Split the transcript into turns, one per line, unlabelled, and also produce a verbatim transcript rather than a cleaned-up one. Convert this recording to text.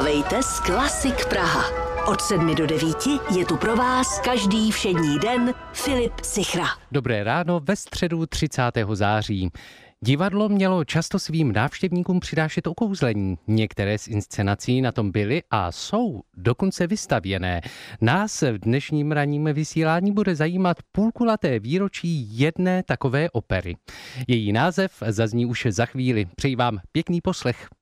Vstávejte s Klasik Praha. Od sedmi do devíti je tu pro vás každý všední den Filip Sichra.
Dobré ráno ve středu třicátého září. Divadlo mělo často svým návštěvníkům přinášet okouzlení. Některé z inscenací na tom byly a jsou dokonce vystavěné. Nás v dnešním ranním vysílání bude zajímat půlkulaté výročí jedné takové opery. Její název zazní už za chvíli. Přeji vám pěkný poslech.